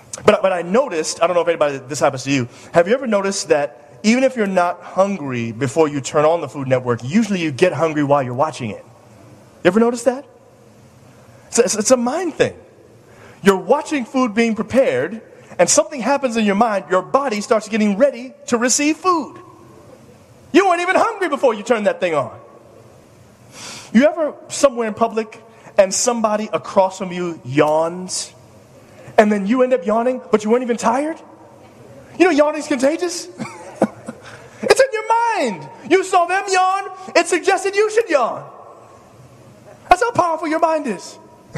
But I noticed, I don't know if anybody, this happens to you, have you ever noticed that even if you're not hungry before you turn on the Food Network, usually you get hungry while you're watching it? You ever notice that? It's a mind thing. You're watching food being prepared, and something happens in your mind, your body starts getting ready to receive food. You weren't even hungry before you turned that thing on. You ever somewhere in public and somebody across from you yawns, and then you end up yawning, but you weren't even tired? You know yawning's contagious? It's in your mind. You saw them yawn, it suggested you should yawn. That's how powerful your mind is.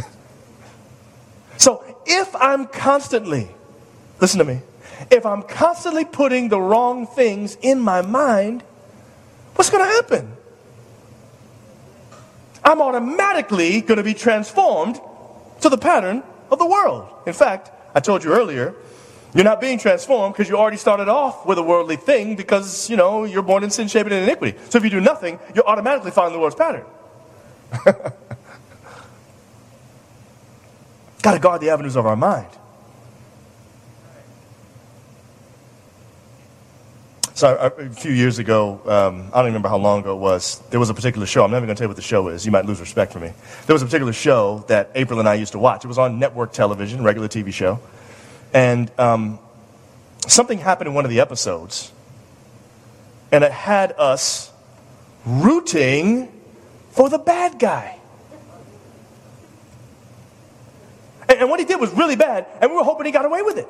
So if I'm constantly, listen to me, if I'm constantly putting the wrong things in my mind, what's going to happen? I'm automatically going to be transformed to the pattern of the world. In fact, I told you earlier, you're not being transformed because you already started off with a worldly thing because, you're born in sin, shaped in iniquity. So if you do nothing, you're automatically following the world's pattern. Got to guard the avenues of our mind. So a few years ago, I don't remember how long ago it was, there was a particular show. I'm never going to tell you what the show is. You might lose respect for me. There was a particular show that April and I used to watch. It was on network television, regular TV show. And something happened in one of the episodes. And it had us rooting for the bad guy. And what he did was really bad, and we were hoping he got away with it.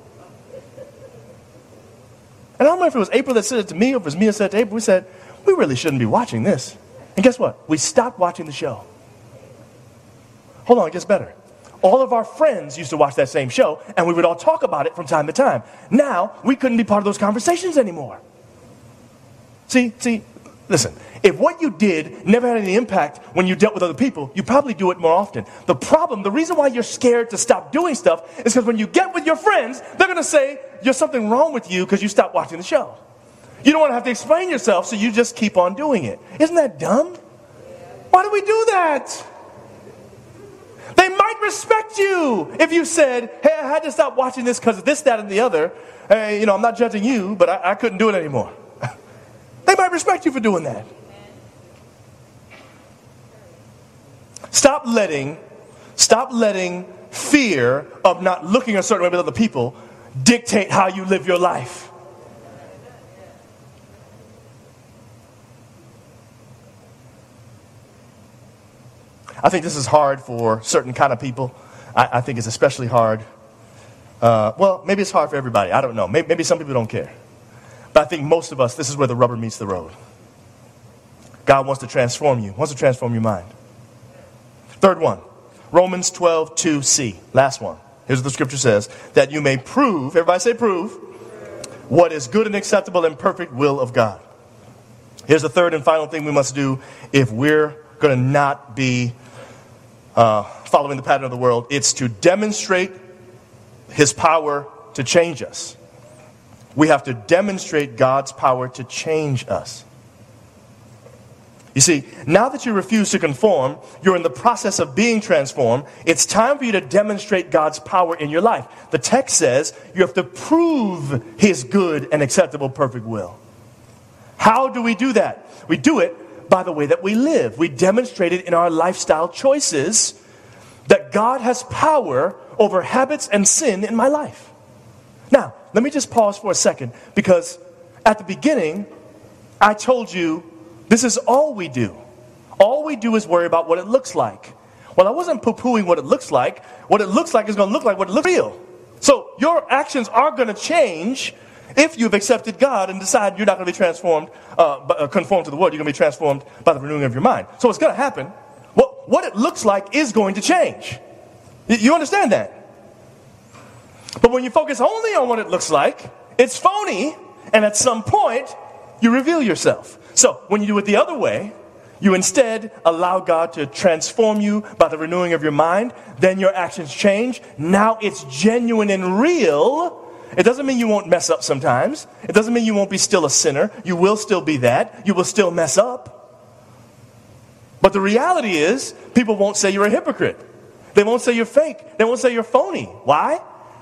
And I don't know if it was April that said it to me or if it was me that said it to April. We said, we really shouldn't be watching this. And guess what? We stopped watching the show. Hold on, it gets better. All of our friends used to watch that same show, and we would all talk about it from time to time. Now, we couldn't be part of those conversations anymore. See, listen, if what you did never had any impact when you dealt with other people, you probably do it more often. The reason why you're scared to stop doing stuff is because when you get with your friends, they're going to say, there's something wrong with you because you stopped watching the show. You don't want to have to explain yourself, so you just keep on doing it. Isn't that dumb? Why do we do that? They might respect you if you said, hey, I had to stop watching this because of this, that, and the other. Hey, I'm not judging you, but I couldn't do it anymore. They might respect you for doing that. Stop letting fear of not looking a certain way with other people dictate how you live your life. I think this is hard for certain kind of people. I think it's especially hard. Maybe it's hard for everybody. I don't know. Maybe some people don't care. But I think most of us, this is where the rubber meets the road. God wants to transform you. Wants to transform your mind. Third one, Romans 12:2c. Last one. Here's what the scripture says. That you may prove, everybody say prove, what is good and acceptable and perfect will of God. Here's the third and final thing we must do if we're going to not be following the pattern of the world. It's to demonstrate His power to change us. We have to demonstrate God's power to change us. You see, now that you refuse to conform, you're in the process of being transformed. It's time for you to demonstrate God's power in your life. The text says you have to prove His good and acceptable perfect will. How do we do that? We do it by the way that we live. We demonstrate it in our lifestyle choices that God has power over habits and sin in my life. Now, let me just pause for a second, because at the beginning, I told you this is all we do. All we do is worry about what it looks like. Well, I wasn't poo-pooing what it looks like. What it looks like is going to look like what it looks real. So your actions are going to change if you've accepted God and decide you're not going to be transformed, conformed to the world. You're going to be transformed by the renewing of your mind. So what's going to happen, what it looks like is going to change. You understand that? But when you focus only on what it looks like, it's phony, and at some point, you reveal yourself. So when you do it the other way, you instead allow God to transform you by the renewing of your mind. Then your actions change. Now it's genuine and real. It doesn't mean you won't mess up sometimes. It doesn't mean you won't be still a sinner. You will still be that. You will still mess up. But the reality is, people won't say you're a hypocrite. They won't say you're fake. They won't say you're phony. Why?